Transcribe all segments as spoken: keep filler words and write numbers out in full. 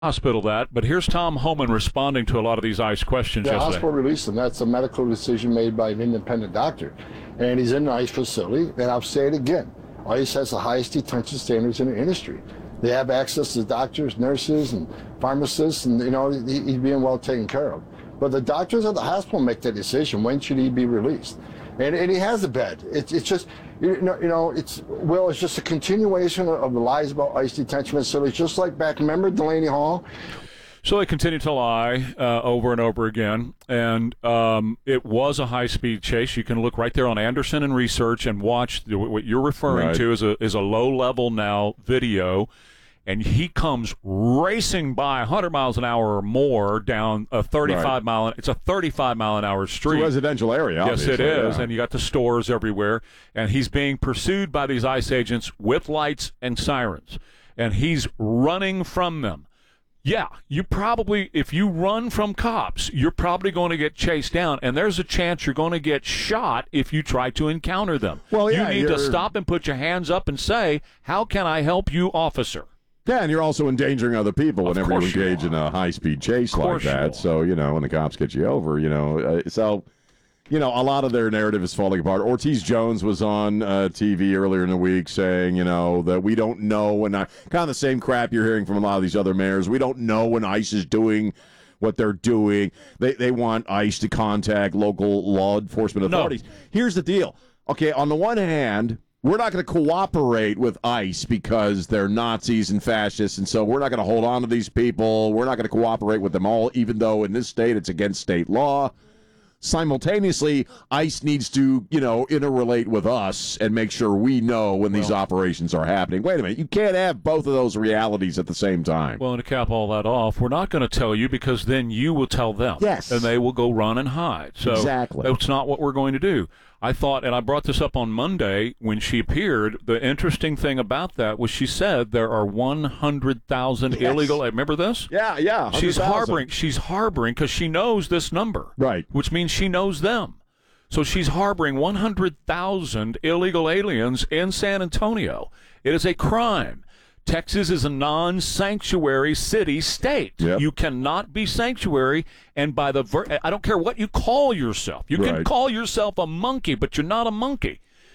hospital that, but here's Tom Homan responding to a lot of these ICE questions The yesterday. hospital released him. That's a medical decision made by an independent doctor. And he's in an ICE facility, and I'll say it again. ICE has the highest detention standards in the industry. They have access to doctors, nurses, and pharmacists, and, you know, he, he's being well taken care of. But the doctors at the hospital make that decision. When should he be released? And, and he has a bed. It, it's just, you know, you know, it's, well, it's just a continuation of, of the lies about ICE detention facilities, just like back, remember Delaney Hall? So they continue to lie uh, over and over again, and um, it was a high-speed chase. You can look right there on Anderson and Research and watch the, what you're referring right. to is a is a low-level now video, and he comes racing by one hundred miles an hour or more down a thirty-five right. mile. It's a thirty-five mile an hour street. It's a residential area. Yes, it is, yeah. and you got the stores everywhere, and he's being pursued by these ICE agents with lights and sirens, and he's running from them. Yeah, you probably, if you run from cops, you're probably going to get chased down, and there's a chance you're going to get shot if you try to encounter them. Well, yeah, you need you're... to stop and put your hands up and say, how can I help you, officer? Yeah, and you're also endangering other people Of whenever you course you engage are. in a high-speed chase Of like course you that. are. So, you know, when the cops get you over, you know. Uh, so, you know, a lot of their narrative is falling apart. Ortiz Jones was on uh, T V earlier in the week saying, you know, that we don't know when I, kind of the same crap you're hearing from a lot of these other mayors. We don't know when ICE is doing what they're doing. They they want ICE to contact local law enforcement authorities. No. Here's the deal. Okay, on the one hand, we're not going to cooperate with ICE because they're Nazis and fascists, and so we're not going to hold on to these people. We're not going to cooperate with them all, even though in this state it's against state law. Simultaneously, ICE needs to, you know, interrelate with us and make sure we know when these well, operations are happening. Wait a minute. You can't have both of those realities at the same time. Well, and to cap all that off, we're not going to tell you because then you will tell them. Yes. And they will go run and hide. So exactly. That's not what we're going to do. I thought, and I brought this up on Monday when she appeared, the interesting thing about that was she said there are one hundred thousand yes. illegal, remember this? Yeah, yeah. She's harboring, she's harboring because she knows this number. Right. Which means she knows them. So she's harboring one hundred thousand illegal aliens in San Antonio. It is a crime. Texas is a non-sanctuary city state. Yep. You cannot be sanctuary, and by the ver- I don't care what you call yourself. You right. can call yourself a monkey, but you're not a monkey.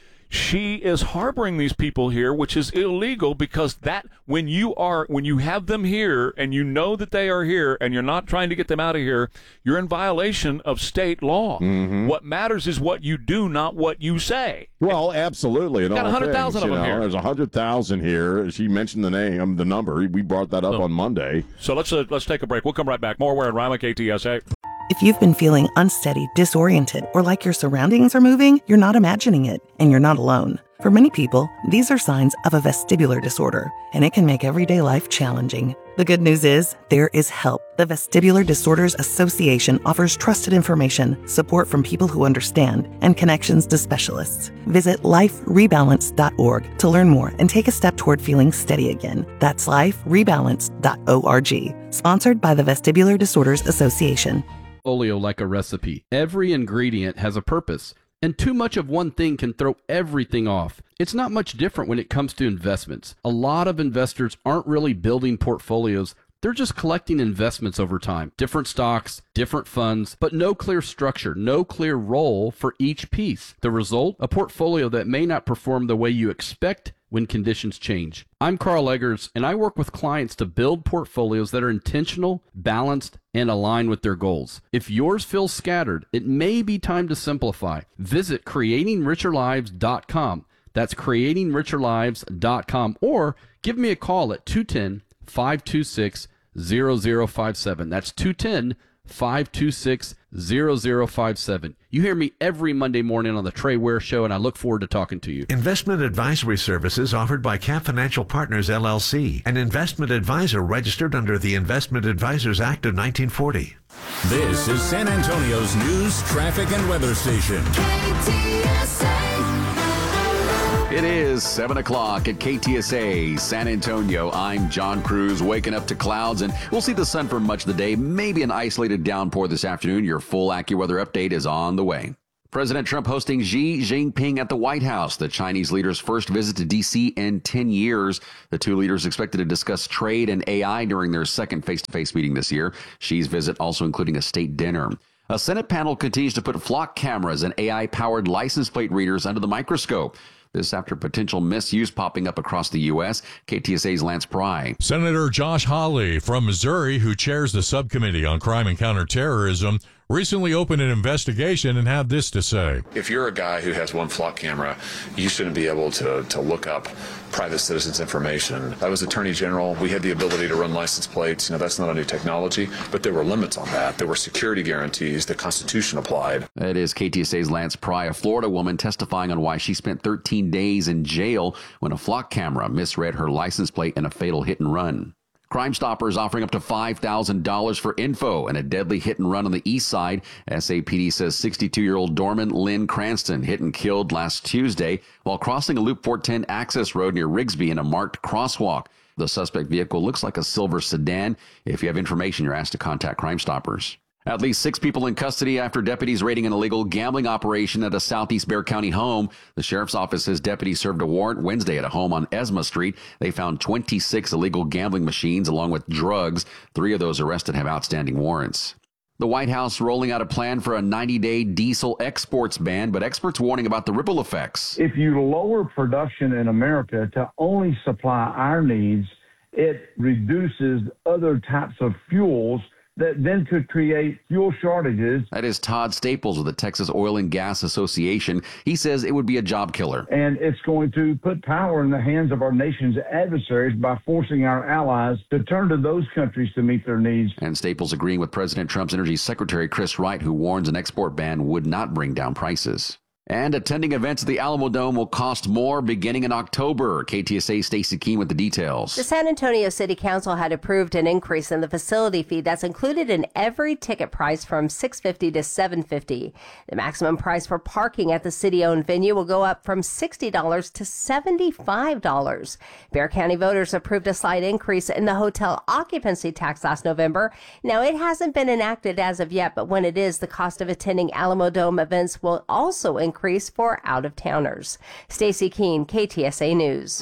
She is harboring these people here, which is illegal because that when you are when you have them here and you know that they are here and you're not trying to get them out of here, you're in violation of state law. Mm-hmm. What matters is what you do, not what you say. Well, absolutely. In got one hundred thousand of them know, here. There's one hundred thousand here. She mentioned the name, the number. We brought that up so, on Monday. So let's uh, let's take a break. We'll come right back. More Ware and Rima, K T S A. If you've been feeling unsteady, disoriented, or like your surroundings are moving, you're not imagining it, and you're not alone. For many people, these are signs of a vestibular disorder, and it can make everyday life challenging. The good news is, there is help. The Vestibular Disorders Association offers trusted information, support from people who understand, and connections to specialists. Visit life rebalance dot org to learn more and take a step toward feeling steady again. That's life rebalance dot org. Sponsored by the Vestibular Disorders Association. Oleo like a recipe. Every ingredient has a purpose, and too much of one thing can throw everything off. It's not much different when it comes to investments. A lot of investors aren't really building portfolios. They're just collecting investments over time. Different stocks, different funds, but no clear structure, no clear role for each piece. The result? A portfolio that may not perform the way you expect when conditions change. I'm Carl Eggers, and I work with clients to build portfolios that are intentional, balanced, and aligned with their goals. If yours feels scattered, it may be time to simplify. Visit creating richer lives dot com. That's creating richer lives dot com, or give me a call at two one zero, five two six, zero zero five seven. That's two one zero, five two six, zero zero five seven. You hear me every Monday morning on the Trey Ware Show, and I look forward to talking to you. Investment advisory services offered by Cap Financial Partners, L L C, an investment advisor registered under the Investment Advisors Act of nineteen forty. This is San Antonio's news, traffic, and weather station. K T S A. It is seven o'clock at K T S A San Antonio. I'm John Cruz, waking up to clouds, and we'll see the sun for much of the day. Maybe an isolated downpour this afternoon. Your full AccuWeather update is on the way. President Trump hosting Xi Jinping at the White House, the Chinese leader's first visit to D C in ten years. The two leaders expected to discuss trade and A I during their second face-to-face meeting this year. Xi's visit also including a state dinner. A Senate panel continues to put flock cameras and A I-powered license plate readers under the microscope. This after potential misuse popping up across the U S. K T S A's Lance Pry. Senator Josh Hawley from Missouri, who chairs the subcommittee on crime and counterterrorism, recently opened an investigation and had this to say. If you're a guy who has one flock camera, you shouldn't be able to, to look up private citizens' information. I was Attorney General. We had the ability to run license plates. You know, that's not a new technology, but there were limits on that. There were security guarantees. The Constitution applied. That is K T S A's Lance Pry, a Florida woman testifying on why she spent thirteen days in jail when a flock camera misread her license plate in a fatal hit and run. Crime Stoppers offering up to five thousand dollars for info and a deadly hit and run on the east side. S A P D says sixty-two-year-old Dorman Lynn Cranston hit and killed last Tuesday while crossing a Loop four ten access road near Rigsby in a marked crosswalk. The suspect vehicle looks like a silver sedan. If you have information, you're asked to contact Crime Stoppers. At least six people in custody after deputies raiding an illegal gambling operation at a southeast Bexar County home. The sheriff's office says deputies served a warrant Wednesday at a home on Esma Street. They found twenty-six illegal gambling machines along with drugs. Three of those arrested have outstanding warrants. The White House rolling out a plan for a ninety-day diesel exports ban, but experts warning about the ripple effects. If you lower production in America to only supply our needs, it reduces other types of fuels that then could create fuel shortages. That is Todd Staples with the Texas Oil and Gas Association. He says it would be a job killer. And it's going to put power in the hands of our nation's adversaries by forcing our allies to turn to those countries to meet their needs. And Staples agreeing with President Trump's Energy Secretary Chris Wright, who warns an export ban would not bring down prices. And attending events at the Alamo Dome will cost more beginning in October. K T S A's Stacey Keene with the details. The San Antonio City Council had approved an increase in the facility fee that's included in every ticket price from six dollars and fifty cents to seven dollars and fifty cents. The maximum price for parking at the city-owned venue will go up from sixty dollars to seventy-five dollars. Bexar County voters approved a slight increase in the hotel occupancy tax last November. Now, it hasn't been enacted as of yet, but when it is, the cost of attending Alamo Dome events will also increase. Increase for out-of-towners. Stacey Keene, K T S A News.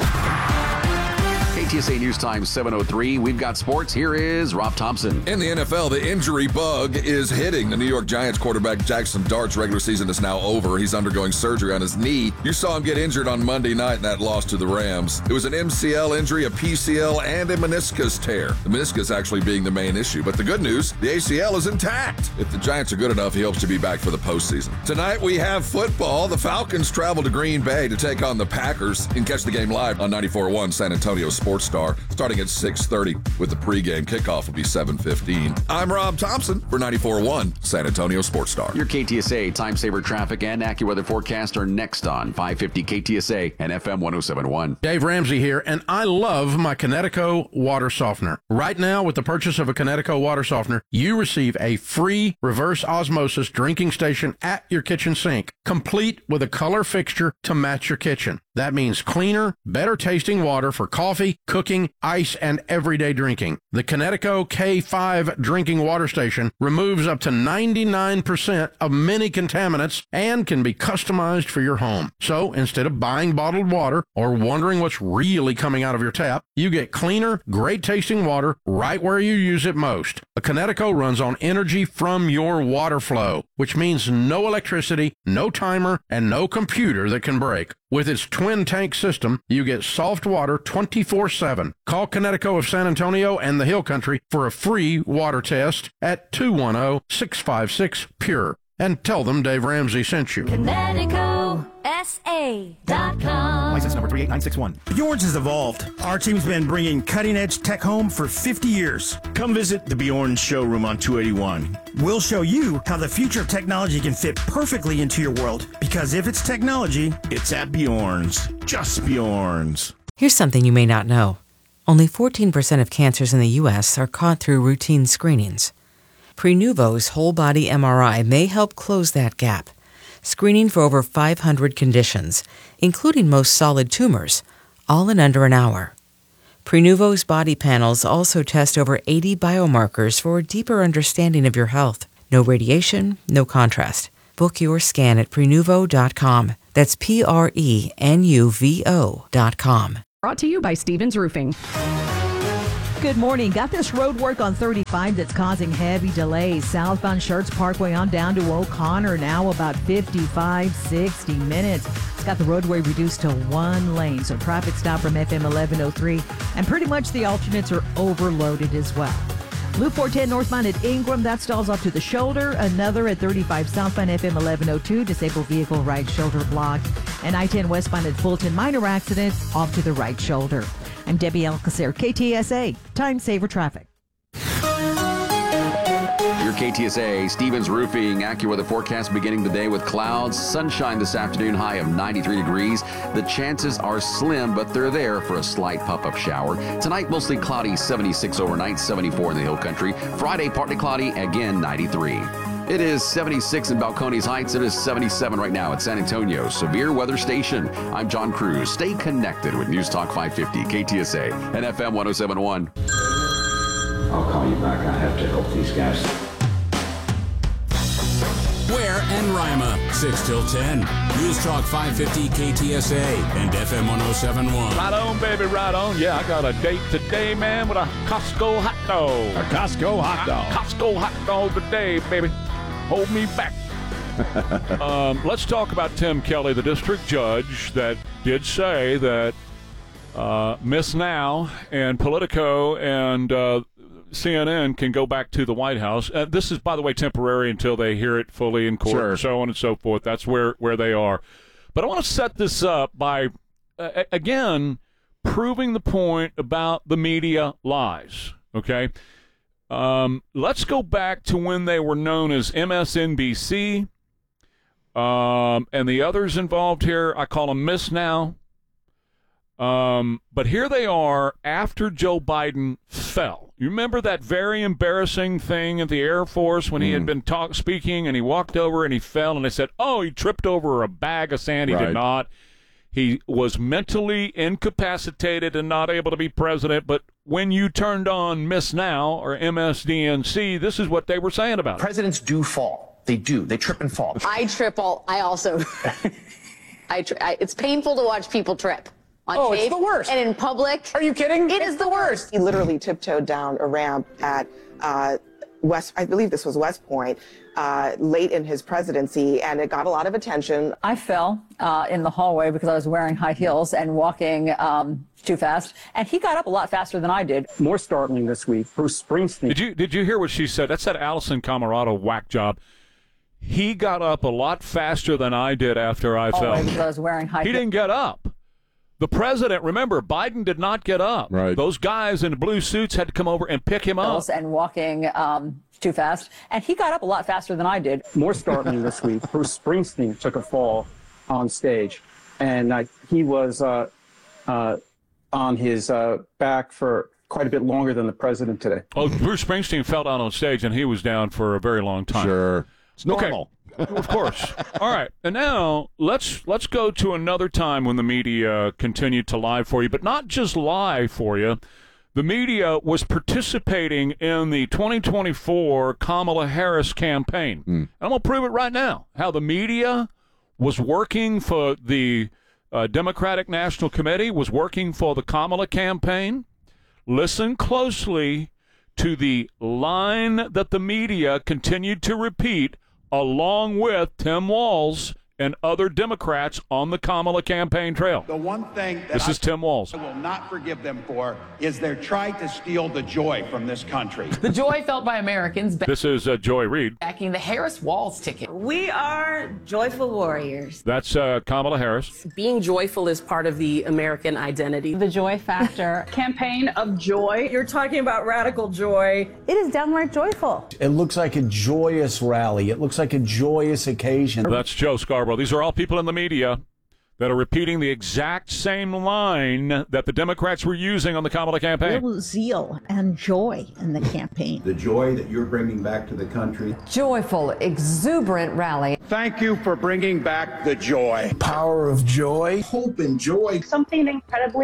K T S A News Time seven oh three. We've got sports. Here is Rob Thompson. In the N F L, the injury bug is hitting the New York Giants quarterback Jackson Dart's regular season is now over. He's undergoing surgery on his knee. You saw him get injured on Monday night in that loss to the Rams. It was an M C L injury, a P C L, and a meniscus tear. The meniscus actually being the main issue. But the good news, the A C L is intact. If the Giants are good enough, he hopes to be back for the postseason. Tonight we have football. The Falcons travel to Green Bay to take on the Packers. You can catch the game live on ninety-four point one San Antonio Sports Star, starting at six thirty with the pregame. Kickoff will be seven fifteen. I'm Rob Thompson for ninety-four point one San Antonio Sports Star. Your K T S A time saver traffic and AccuWeather forecast are next on five fifty K T S A and F M one oh seven point one. Dave Ramsey here, and I love my Connecticut water softener. Right now, with the purchase of a Connecticut water softener, you receive a free reverse osmosis drinking station at your kitchen sink, complete with a color fixture to match your kitchen. That means cleaner, better tasting water for coffee, cooking, ice, and everyday drinking. The Connecticut K five drinking water station removes up to ninety-nine percent of many contaminants and can be customized for your home. So instead of buying bottled water or wondering what's really coming out of your tap, you get cleaner, great tasting water right where you use it most. A Connecticut runs on energy from your water flow, which means no electricity, no timer, and no computer that can break. With its twin tank system, you get soft water twenty-four seven. Call Connecticut of San Antonio and the Hill Country for a free water test at two one zero, six five six, P U R E. And tell them Dave Ramsey sent you. Connecticut S A dot com. License number three eight nine six one. Bjorn's has evolved. Our team's been bringing cutting-edge tech home for fifty years. Come visit the Bjorn showroom on two eighty-one. We'll show you how the future of technology can fit perfectly into your world. Because if it's technology, it's at Bjorn's. Just Bjorn's. Here's something you may not know. Only fourteen percent of cancers in the U S are caught through routine screenings. Prenuvo's whole-body M R I may help close that gap, screening for over five hundred conditions, including most solid tumors, all in under an hour. Prenuvo's body panels also test over eighty biomarkers for a deeper understanding of your health. No radiation, no contrast. Book your scan at prenuvo dot com. That's P R E N U V O dot com. Brought to you by Stevens Roofing. Good morning. Got this road work on thirty-five that's causing heavy delays. Southbound Schertz Parkway on down to O'Connor, now about fifty-five, sixty minutes. It's got the roadway reduced to one lane, so traffic stop from F M eleven oh three, and pretty much the alternates are overloaded as well. Loop four ten northbound at Ingram, that stalls up to the shoulder. Another at thirty-five southbound F M eleven oh two, disabled vehicle right shoulder blocked. And I ten westbound at Fulton, minor accident off to the right shoulder. I'm Debbie Alcacer, K T S A, Time Saver Traffic. Your K T S A, Stevens Roofing, AccuWeather forecast beginning the day with clouds, sunshine this afternoon, high of ninety-three degrees. The chances are slim, but they're there for a slight pop-up shower. Tonight, mostly cloudy, seventy-six overnight, seventy-four in the hill country. Friday, partly cloudy, again ninety-three. It is seventy-six in Balcones Heights. It is seventy-seven right now at San Antonio Severe Weather Station. I'm John Cruz. Stay connected with News Talk five fifty, K T S A, and F M one oh seven point one. I'll call you back. I have to help these guys. Ware and Rima, six till ten. News Talk five fifty K T S A and F M one oh seven point one. Right on, baby, right on. Yeah, I got a date today, man, with a Costco hot dog. A Costco hot dog. A Costco hot dog today, baby. Hold me back. um, let's talk about Tim Kelly, the district judge that did say that uh, Miss Now and Politico and uh, C N N can go back to the White House. Uh, this is, by the way, temporary until they hear it fully in court, Sure. and so on and so forth. That's where, where they are. But I want to set this up by, uh, again, proving the point about the media lies, okay? Um, let's go back to when they were known as M S N B C, um, and the others involved here, I call them Miss Now. Um, but here they are after Joe Biden fell. You remember that very embarrassing thing at the Air Force when he had been talk, speaking and he walked over and he fell and they said, oh, he tripped over a bag of sand. He Right. did not. He was mentally incapacitated and not able to be president. But when you turned on Miss Now or M S D N C, this is what they were saying about it. Presidents do fall. They do. They trip and fall. I trip all. I also. I, tri- I. It's painful to watch people trip. On Oh, it's tape the worst. And in public. Are you kidding? It is the worst. He literally tiptoed down a ramp at uh, West, I believe this was West Point, uh, late in his presidency, and it got a lot of attention. I fell uh, in the hallway because I was wearing high heels and walking um, too fast, and he got up a lot faster than I did. More startling this week, Bruce Springsteen. Did you did you hear what she said? That's that Allison Camerado whack job. He got up a lot faster than I did after I fell. Hallway because I was wearing high He heels. didn't get up. The president, remember, Biden did not get up. Right. Those guys in the blue suits had to come over and pick him up. And walking um, too fast, and he got up a lot faster than I did. More startling this week, Bruce Springsteen took a fall on stage, and uh, he was uh, uh, on his uh, back for quite a bit longer than the president today. Oh, Bruce Springsteen fell down on stage, and he was down for a very long time. Sure. It's normal. Okay. Of course. All right. And now let's let's go to another time when the media continued to lie for you, but not just lie for you. The media was participating in the twenty twenty-four Kamala Harris campaign. Mm. I'm going to prove it right now, how the media was working for the uh, Democratic National Committee, was working for the Kamala campaign. Listen closely to the line that the media continued to repeat along with Tim Walz and other Democrats on the Kamala campaign trail. The one thing that This I, is Tim Walz. I will not forgive them for is they're trying to steal the joy from this country. The joy felt by Americans This is uh, Joy Reid. backing the Harris-Walz ticket. We are joyful warriors. That's uh, Kamala Harris. Being joyful is part of the American identity. The joy factor. Campaign of joy. You're talking about radical joy. It is downright joyful. It looks like a joyous rally. It looks like a joyous occasion. That's Joe Scarborough. These are all people in the media that are repeating the exact same line that the Democrats were using on the Kamala campaign. Real zeal and joy in the campaign. The joy that you're bringing back to the country. Joyful, exuberant rally. Thank you for bringing back the joy. Power of joy. Hope and joy. Something incredibly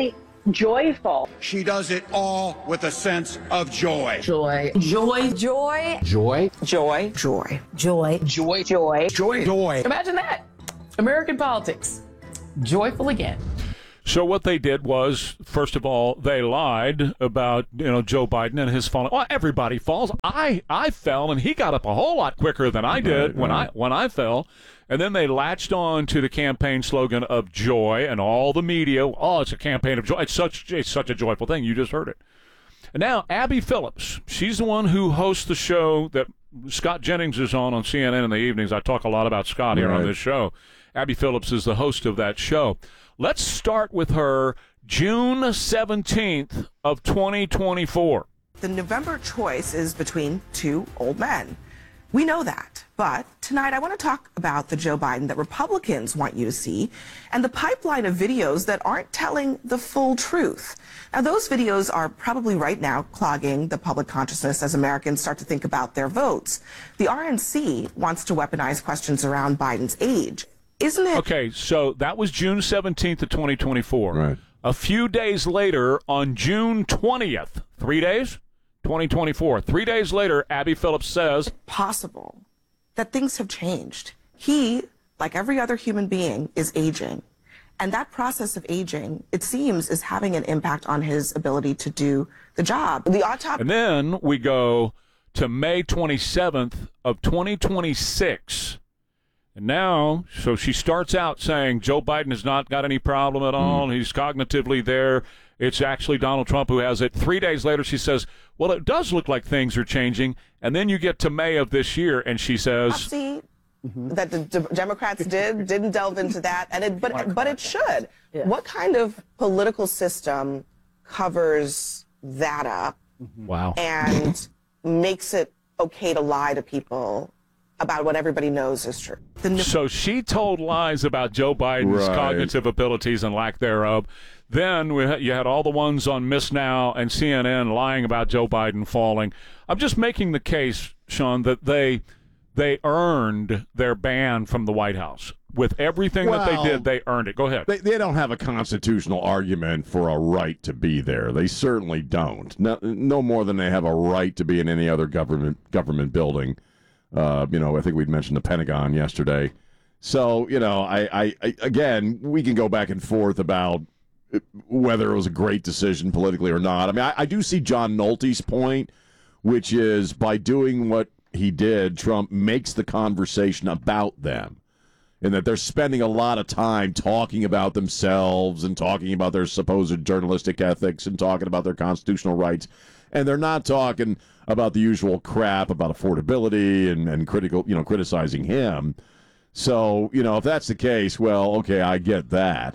joyful. She does it all with a sense of joy. Joy. Joy. Joy. Joy. Joy. Joy. Joy. Joy. Joy. Joy. Joy. Imagine that. American politics. Joyful again. So what they did was, first of all, they lied about, you know, Joe Biden and his falling. Well, everybody falls. I I fell, and he got up a whole lot quicker than I did Right, when right. I when I fell. And then they latched on to the campaign slogan of joy, and all the media. Oh, it's a campaign of joy. It's such it's such a joyful thing. You just heard it. And now Abby Phillips, she's the one who hosts the show that Scott Jennings is on on C N N in the evenings. I talk a lot about Scott here on Right. this show. Abby Phillips is the host of that show. Let's start with her June seventeenth of twenty twenty-four. The November choice is between two old men. We know that. But tonight I want to talk about the Joe Biden that Republicans want you to see and the pipeline of videos that aren't telling the full truth. Now, those videos are probably right now clogging the public consciousness as Americans start to think about their votes. The R N C wants to weaponize questions around Biden's age. Isn't it? Okay, so that was June seventeenth of twenty twenty-four. Right. A few days later, on June twentieth, three days, twenty twenty-four, three days later, Abby Phillips says, possible that things have changed. He, like every other human being, is aging. And that process of aging, it seems, is having an impact on his ability to do the job. The autopsy. and then we go to May twenty-seventh of twenty twenty-six. And now, so she starts out saying Joe Biden has not got any problem at all. Mm. He's cognitively there. It's actually Donald Trump who has it. Three days later, she says, well, it does look like things are changing. And then you get to May of this year, and she says, autopsy that the D- Democrats did didn't delve into that, and it, but but it should. Yeah. What kind of political system covers that up wow, and makes it okay to lie to people about what everybody knows is true? The So she told lies about Joe Biden's Right. cognitive abilities and lack thereof. Then we had, you had all the ones on Miss Now and C N N lying about Joe Biden falling. I'm just making the case, Sean, that they they earned their ban from the White House. With everything that Well, they did, they earned it. Go ahead. They, they don't have a constitutional argument for a right to be there. They certainly don't. No, no more than they have a right to be in any other government government building. Uh, you know, I think we'd mentioned the Pentagon yesterday. So, you know, I, I, I again, we can go back and forth about whether it was a great decision politically or not. I mean, I, I do see John Nolte's point, which is by doing what he did, Trump makes the conversation about them, and that they're spending a lot of time talking about themselves and talking about their supposed journalistic ethics and talking about their constitutional rights. And they're not talking about the usual crap about affordability and, and critical, you know, criticizing him. So, you know, if that's the case, well, okay, I get that.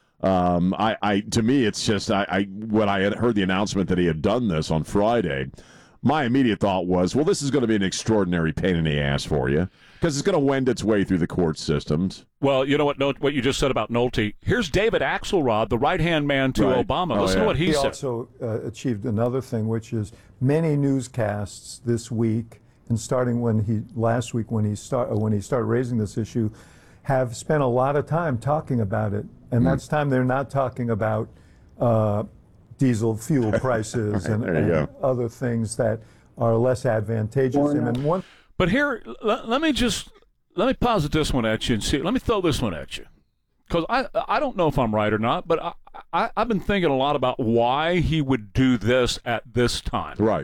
Um, I, I, to me, it's just, I, I, when I had heard the announcement that he had done this on Friday, my immediate thought was, well, this is going to be an extraordinary pain in the ass for you because it's going to wend its way through the court systems. Well, you know what Nol- what you just said about Nolte? Here's David Axelrod, the right-hand man to Right. Obama. Oh, Listen yeah. to what he, He said. also uh, achieved another thing, which is many newscasts this week, and starting when he last week when he start when he started raising this issue, have spent a lot of time talking about it, and Mm. that's time they're not talking about uh, diesel fuel prices Right, and, there you and go. other things that are less advantageous to him. And one But here, let, let me just let me posit this one at you and see. Let me throw this one at you, because I I don't know if I'm right or not, but I, I I've been thinking a lot about why he would do this at this time. Right.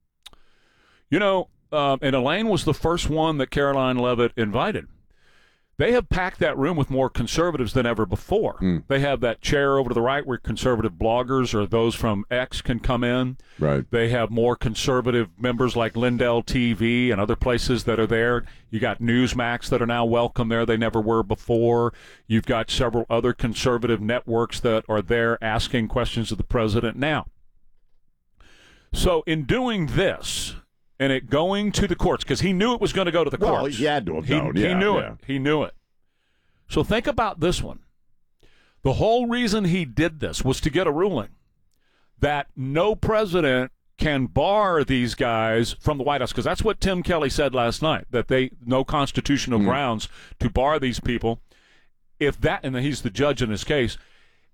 You know, uh, and Elaine was the first one that Caroline Leavitt invited. They have packed that room with more conservatives than ever before. Mm. They have that chair over to the right where conservative bloggers or those from X can come in. Right. They have more conservative members like Lindell T V and other places that are there. You got Newsmax that are now welcome there. They never were before. You've got several other conservative networks that are there asking questions of the president now. So in doing this, and it going to the courts, because he knew it was going to go to the Well, courts. he had to have He, known. he Yeah, knew yeah. it. He knew it. So think about this one. The whole reason he did this was to get a ruling that no president can bar these guys from the White House, because that's what Tim Kelly said last night, that they no constitutional Mm. grounds to bar these people. If that, and he's the judge in this case,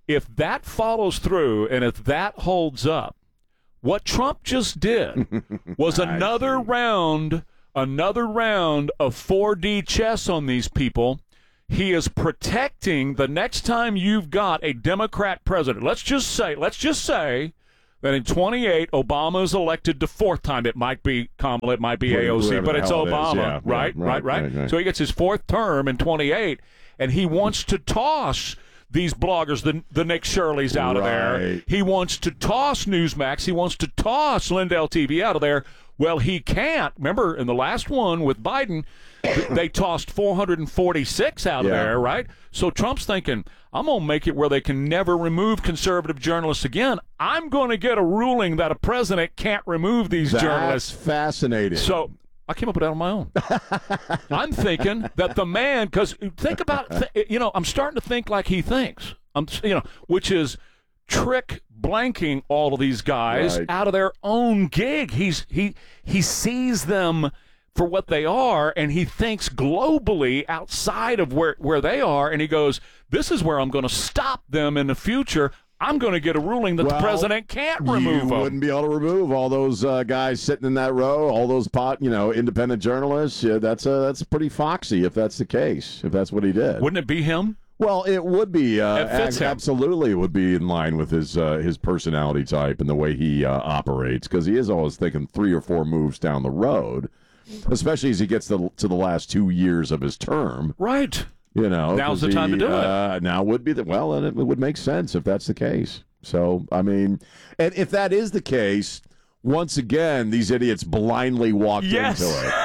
If that follows through and if that holds up, what Trump just did was another round, another round of four D chess on these people. He is protecting the next time you've got a Democrat president. Let's just say, let's just say that in twenty-eight, Obama is elected the fourth time. It might be Kamala, it might be A O C, but it's Obama, yeah, right, yeah, right, right, right, right, right. So he gets his fourth term in twenty-eight, and he wants to toss these bloggers, the, the Nick Shirleys out of there. Right. He wants to toss Newsmax. He wants to toss Lindell T V out of there. Well, he can't. Remember, in the last one with Biden, they tossed four hundred forty-six out of Yeah. there, right? So Trump's thinking, I'm going to make it where they can never remove conservative journalists again. I'm going to get a ruling that a president can't remove these That's journalists. fascinating. So I came up with that on my own. I'm thinking that the man, because think about, th- you know, I'm starting to think like he thinks. I'm, you know, which is trick blanking all of these guys Right. out of their own gig. He's he he sees them for what they are, and he thinks globally outside of where where they are, and he goes, "This is where I'm going to stop them in the future. I'm going to get a ruling that Well, the president can't remove you them." wouldn't be able to remove all those uh, guys sitting in that row, all those pot, you know, independent journalists. Yeah, that's uh, that's pretty foxy if that's the case. If that's what he did, Wouldn't it be him? Well, it would be. Uh, It fits a- him. absolutely, it would be in line with his uh, his personality type and the way he uh, operates, because he is always thinking three or four moves down the road, especially as he gets to, to the last two years of his term. Right. You know, Now's 'cause the time he, to do it. uh, Now would be the well, and it would make sense if that's the case. So, I mean, and if that is the case, once again, these idiots blindly walked Yes. into it.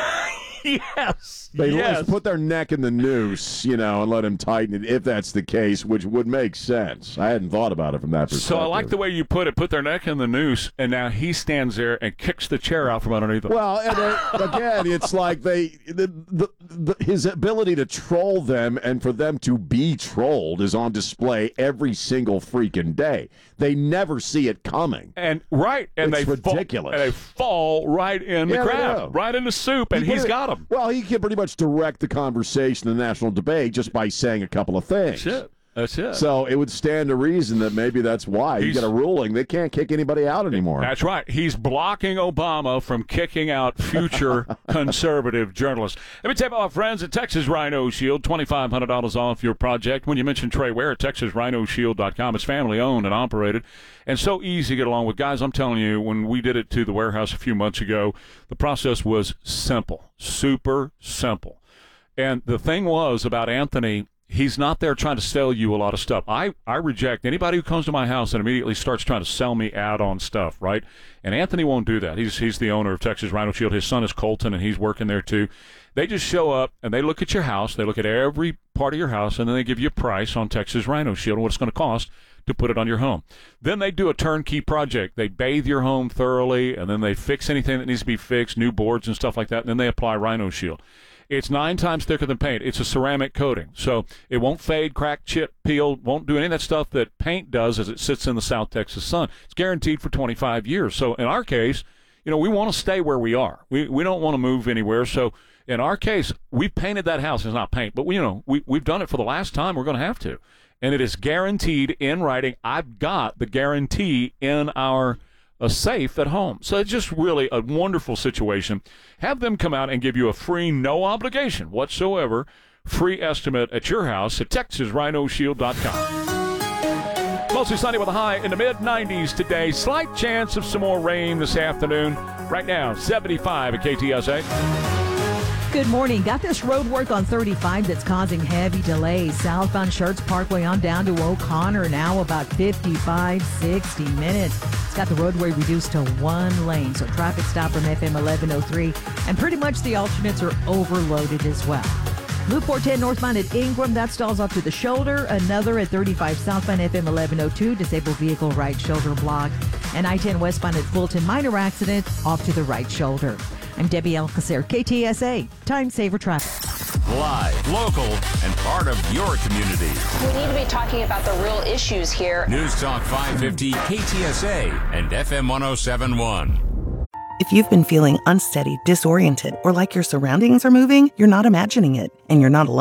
Yes. They yes. just put their neck in the noose, you know, and let him tighten it if that's the case, which would make sense. I hadn't thought about it from that perspective. So I like the way you put it. Put their neck in the noose, and now he stands there and kicks the chair out from underneath them. Well, and uh, again, it's like they the, the, the his ability to troll them and for them to be trolled is on display every single freaking day. They never see it coming. And right, and It's they ridiculous. Fall, and they fall right in the Yeah, they crap, do. right in the soup, and He he's put it- got them. Well, he can pretty much direct the conversation in the national debate just by saying a couple of things. That's it. That's it. So it would stand to reason that maybe that's why you He's- get a ruling. They can't kick anybody out anymore. That's right. He's blocking Obama from kicking out future conservative journalists. Let me tell you about our friends at Texas Rhino Shield. twenty-five hundred dollars off your project when you mention Trey Ware at Texas Rhino Shield dot com. It's family owned and operated and so easy to get along with. Guys, I'm telling you, when we did it to the warehouse a few months ago, the process was simple, super simple. And the thing was about Anthony, he's not there trying to sell you a lot of stuff. I, I reject anybody who comes to my house and immediately starts trying to sell me add-on stuff, right? And Anthony won't do that. He's he's the owner of Texas Rhino Shield. His son is Colton, and he's working there too. They just show up, and they look at your house. They look at every part of your house, and then they give you a price on Texas Rhino Shield and what it's going to cost to put it on your home. Then they do a turnkey project. They bathe your home thoroughly, and then they fix anything that needs to be fixed, new boards and stuff like that, and then they apply Rhino Shield. It's nine times thicker than paint. It's a ceramic coating, so it won't fade, crack, chip, peel, won't do any of that stuff that paint does as it sits in the South Texas sun. It's guaranteed for twenty-five years. So in our case, you know, we want to stay where we are. We we don't want to move anywhere. So in our case, we painted that house. It's not paint, but we, you know, we, we've done it for the last time. We're going to have to. And it is guaranteed in writing. I've got the guarantee in our a safe at home. So it's just really a wonderful situation. Have them come out and give you a free, no obligation whatsoever, free estimate at your house at Texas Rhino Shield dot com. Mostly sunny with a high in the mid nineties today. Slight chance of some more rain this afternoon. Right now, seventy-five at K T S A. Good morning. Got this road work on thirty-five that's causing heavy delays. Southbound Schertz Parkway on down to O'Connor, now about fifty-five, sixty minutes. It's got the roadway reduced to one lane, so traffic stop from F M eleven oh three, and pretty much the alternates are overloaded as well. Loop four ten northbound at Ingram, that stalls up to the shoulder. Another at thirty-five southbound F M eleven oh two, disabled vehicle right shoulder blocked. And I ten westbound at Fulton, minor accident off to the right shoulder. I'm Debbie Alcacer, K T S A, Time Saver Traffic. Live, local, and part of your community. We need to be talking about the real issues here. News Talk five fifty K T S A and F M one oh seven point one. If you've been feeling unsteady, disoriented, or like your surroundings are moving, you're not imagining it, and you're not alone.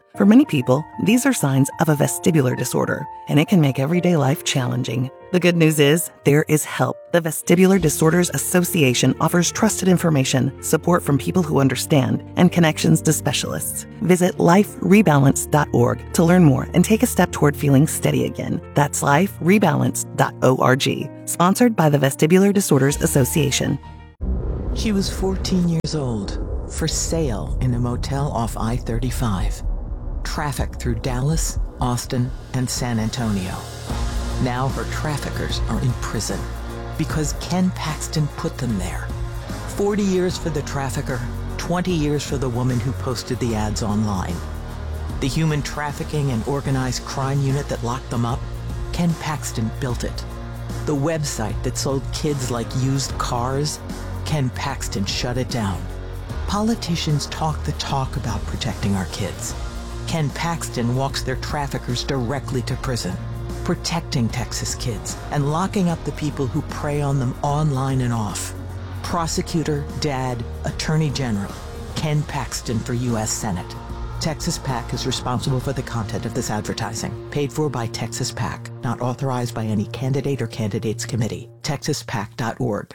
For many people, these are signs of a vestibular disorder, and it can make everyday life challenging. The good news is, there is help. The Vestibular Disorders Association offers trusted information, support from people who understand, and connections to specialists. Visit life rebalance dot org to learn more and take a step toward feeling steady again. That's life rebalance dot org. Sponsored by the Vestibular Disorders Association. She was fourteen years old, for sale in a motel off I thirty-five. Traffic through Dallas, Austin, and San Antonio. Now her traffickers are in prison because Ken Paxton put them there. forty years for the trafficker, twenty years for the woman who posted the ads online. The human trafficking and organized crime unit that locked them up, Ken Paxton built it. The website that sold kids like used cars, Ken Paxton shut it down. Politicians talk the talk about protecting our kids. Ken Paxton walks their traffickers directly to prison, protecting Texas kids and locking up the people who prey on them online and off. Prosecutor, dad, attorney general, Ken Paxton for U S Senate. Texas PAC is responsible for the content of this advertising. Paid for by Texas PAC. Not authorized by any candidate or candidates committee. texas pac dot org.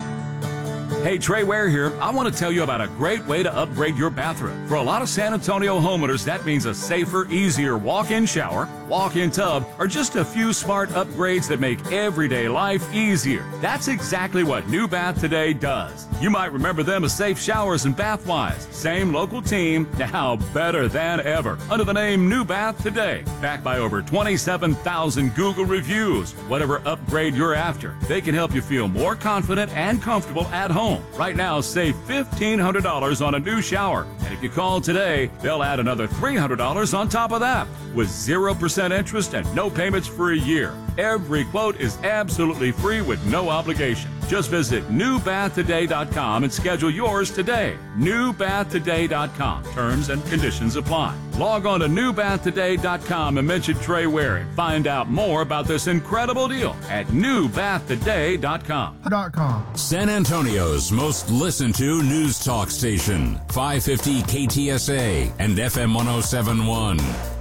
Hey, Trey Ware here. I want to tell you about a great way to upgrade your bathroom. For a lot of San Antonio homeowners, that means a safer, easier walk-in shower, walk-in tub, or just a few smart upgrades that make everyday life easier. That's exactly what New Bath Today does. You might remember them as Safe Showers and Bathwise. Same local team, now better than ever. Under the name New Bath Today. Backed by over twenty-seven thousand Google reviews. Whatever upgrade you're after, they can help you feel more confident and comfortable at home. Right now, save fifteen hundred dollars on a new shower. And if you call today, they'll add another three hundred dollars on top of that. With zero percent interest and no payments for a year. Every quote is absolutely free with no obligation. Just visit new bath today dot com and schedule yours today. new bath today dot com. Terms and conditions apply. Log on to new bath today dot com and mention Trey Ware and find out more about this incredible deal at new bath today dot com. San Antonio's most listened to news talk station, five fifty K T S A and F M one oh seven point one.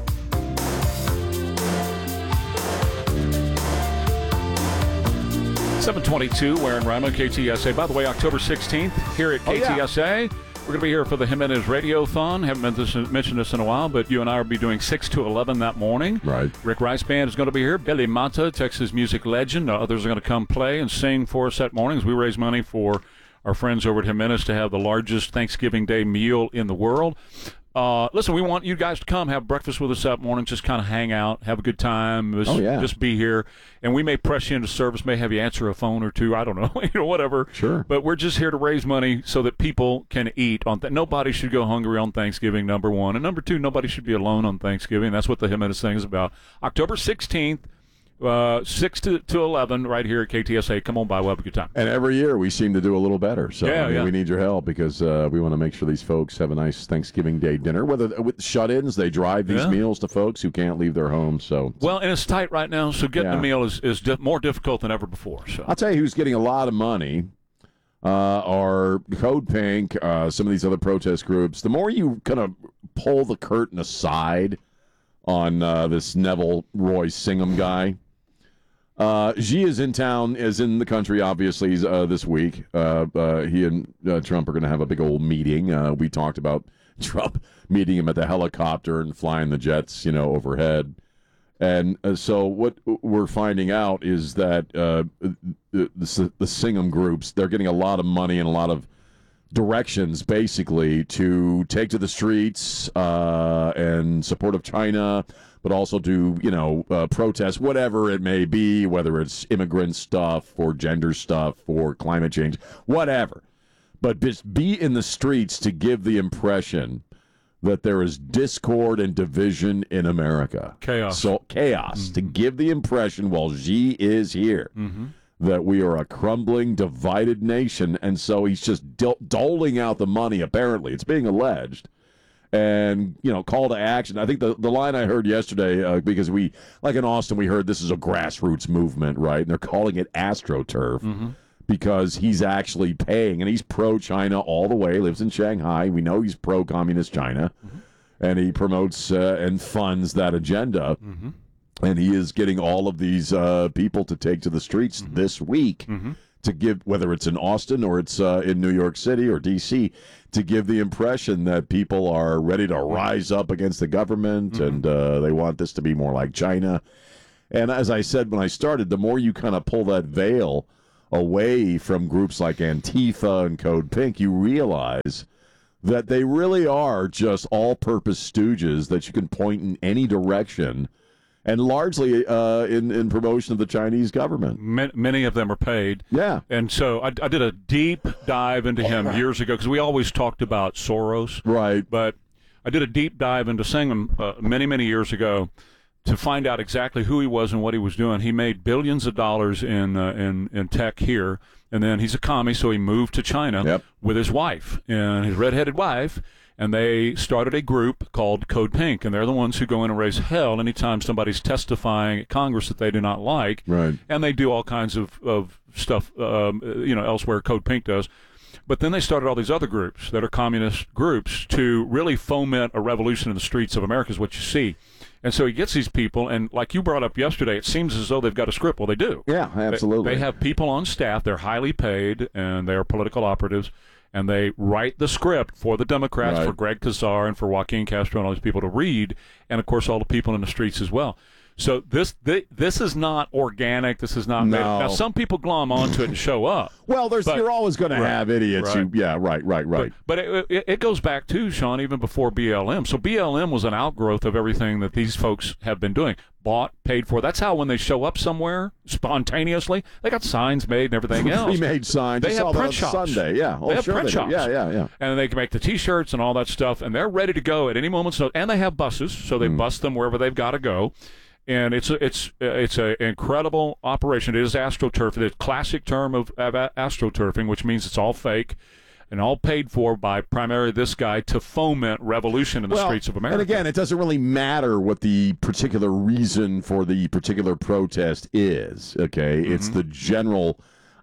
seven twenty-two, Ware and Rima, K T S A. By the way, October sixteenth, here at K T S A. Oh, yeah. We're going to be here for the Jimenez Radiothon. Haven't been this, mentioned this in a while, but you and I will be doing six to eleven that morning. Right. Rick Rice Band is going to be here. Billy Mata, Texas music legend. Others are going to come play and sing for us that morning as we raise money for our friends over at Jimenez to have the largest Thanksgiving Day meal in the world. Uh, listen, we want you guys to come have breakfast with us that morning, just kind of hang out, have a good time, just, oh, yeah. just be here. And we may press you into service, may have you answer a phone or two, I don't know, you know, whatever. Sure. But we're just here to raise money so that people can eat. On th- Nobody should go hungry on Thanksgiving, number one. And number two, nobody should be alone on Thanksgiving. That's what the Jimenez thing is about. October sixteenth. Uh, six to, to eleven right here at K T S A. Come on by. We'll have a good time. And every year we seem to do a little better. So yeah, I mean, yeah. we need your help because uh, we want to make sure these folks have a nice Thanksgiving Day dinner. Whether with shut-ins, they drive these yeah. meals to folks who can't leave their homes. So Well, and it's tight right now, so getting yeah. a meal is, is di- more difficult than ever before. So I'll tell you who's getting a lot of money uh, are Code Pink, uh, some of these other protest groups. The more you kind of pull the curtain aside on uh, this Neville Roy Singham guy, Uh, Xi is in town, is in the country, obviously, uh, this week. Uh, uh, he and uh, Trump are going to have a big old meeting. Uh, we talked about Trump meeting him at the helicopter and flying the jets, you know, overhead. And uh, so what we're finding out is that uh, the, the, the Singham groups, they're getting a lot of money and a lot of directions, basically, to take to the streets uh, in support of China, but also to, you know, uh, protest whatever it may be, whether it's immigrant stuff or gender stuff or climate change, whatever. But just be in the streets to give the impression that there is discord and division in America. Chaos. So chaos, mm-hmm. to give the impression while Xi is here. Mm-hmm. That we are a crumbling, divided nation, and so he's just do- doling out the money, apparently. It's being alleged. And, you know, call to action. I think the, the line I heard yesterday, uh, because we, like in Austin, we heard this is a grassroots movement, right? And they're calling it AstroTurf mm-hmm. because he's actually paying, and he's pro-China all the way, lives in Shanghai. We know he's pro-communist China. Mm-hmm. and he promotes uh, and funds that agenda. Mm-hmm. And he is getting all of these uh, people to take to the streets Mm-hmm. this week Mm-hmm. to give, whether it's in Austin or it's uh, in New York City or D C, to give the impression that people are ready to rise up against the government Mm-hmm. and uh, they want this to be more like China. And as I said when I started, the more you kind of pull that veil away from groups like Antifa and Code Pink, you realize that they really are just all-purpose stooges that you can point in any direction, and largely uh, in, in promotion of the Chinese government. Many, many of them are paid. Yeah. And so I, I did a deep dive into him years ago because we always talked about Soros. Right. But I did a deep dive into Singham uh, many, many years ago to find out exactly who he was and what he was doing. He made billions of dollars in uh, in, in tech here, and then he's a commie, so he moved to China Yep. with his wife and his redheaded wife, and they started a group called Code Pink, and they're the ones who go in and raise hell anytime somebody's testifying at Congress that they do not like. Right. And they do all kinds of, of stuff, um, you know, elsewhere Code Pink does. But then they started all these other groups that are communist groups to really foment a revolution in the streets of America is what you see. And so he gets these people, and like you brought up yesterday, it seems as though they've got a script. Well, they do. Yeah, absolutely. They, they have people on staff. They're highly paid, and they're political operatives, and they write the script for the Democrats, Right. for Greg Casar, and for Joaquin Castro, and all these people to read, and, of course, all the people in the streets as well. So this th- this is not organic. This is not made No. up. Now, some people glom onto it and show up. Well, there's But- you're always going Right, to have idiots right. who, yeah, right, right, right. But, but it, it, it goes back to, Sean, even before B L M. So B L M was an outgrowth of everything that these folks have been doing. Bought, paid for. That's how when they show up somewhere spontaneously, they got signs made and everything else. Pre-made signs. They You have saw that print on shops. Sunday, yeah. Oh, they have sure print they do. shops. Yeah, yeah, yeah. And they can make the T-shirts and all that stuff, and they're ready to go at any moment's notice. And they have buses, so they Mm. bus them wherever they've got to go. And it's a, it's uh, it's an incredible operation. It is astroturf, the classic term of, of a- astroturfing, which means it's all fake and all paid for by primarily this guy to foment revolution in the Well, streets of America. And again, it doesn't really matter what the particular reason for the particular protest is, okay? It's Mm-hmm. the general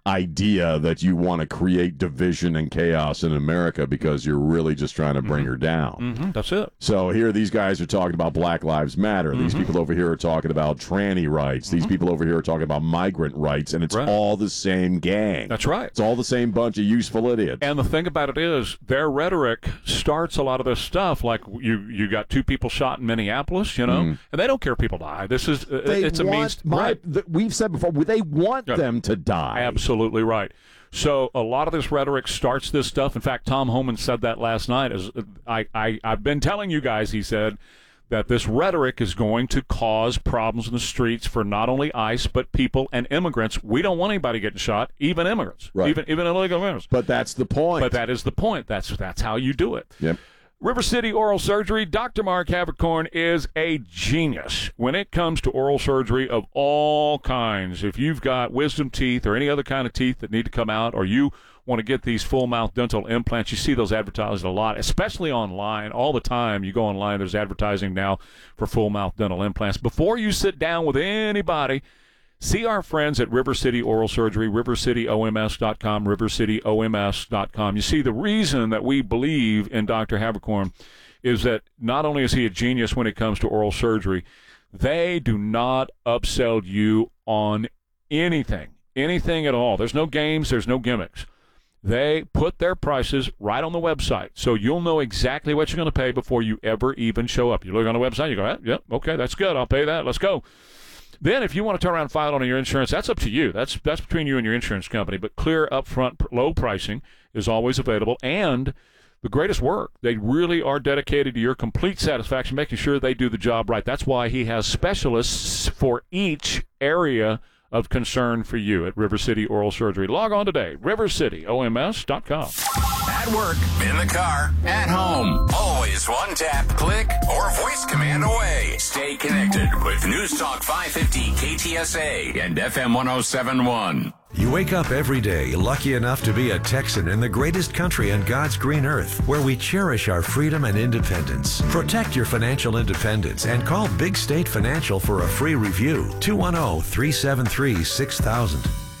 idea that you want to create division and chaos in America because you're really just trying to bring her down. Mhm, that's it. So here these guys are talking about Black Lives Matter. These Mm-hmm. people over here are talking about tranny rights. These people over here are talking about migrant rights, and it's Right. all the same gang. That's right. It's all the same bunch of useful idiots. And the thing about it is, their rhetoric starts a lot of this stuff. Like you, you got two people shot in Minneapolis, you know, Mm. and they don't care if people die. This is uh, They it's a want means. my, right. th- we've said before, they want Yeah. them to die. Absolutely right. So a lot of this rhetoric starts this stuff. In fact, Tom Homan said that last night. As I, I, I've been telling you guys, he said, that this rhetoric is going to cause problems in the streets for not only ICE but people and immigrants. We don't want anybody getting shot, even immigrants, Right. even even illegal immigrants. But that's the point. But that is the point. That's that's how you do it. Yep. River City Oral Surgery, Doctor Mark Havercorn is a genius when it comes to oral surgery of all kinds. If you've got wisdom teeth or any other kind of teeth that need to come out, or you want to get these full mouth dental implants, you see those advertised a lot, especially online. All the time you go online, there's advertising now for full mouth dental implants. Before you sit down with anybody, see our friends at River City Oral Surgery, river city o m s dot com, river city o m s dot com. You see, the reason that we believe in Doctor Havercorn is that not only is he a genius when it comes to oral surgery, they do not upsell you on anything, anything at all. There's no games, there's no gimmicks. They put their prices right on the website, so you'll know exactly what you're going to pay before you ever even show up. You look on the website, you go, yep, yeah, okay, that's good, I'll pay that, let's go. Then if you want to turn around and file it on your insurance, that's up to you. That's that's between you and your insurance company. But clear, upfront, low pricing is always available. And the greatest work, they really are dedicated to your complete satisfaction, making sure they do the job right. That's why he has specialists for each area of concern for you at River City Oral Surgery. Log on today, river city o m s dot com. At work, in the car, at home. Always one tap, click, or voice command away. Stay connected with News Talk five fifty K T S A and F M one oh seven point one. You wake up every day lucky enough to be a Texan in the greatest country on God's green earth, where we cherish our freedom and independence. Protect your financial independence and call Big State Financial for a free review. two one zero, three seven three, six thousand.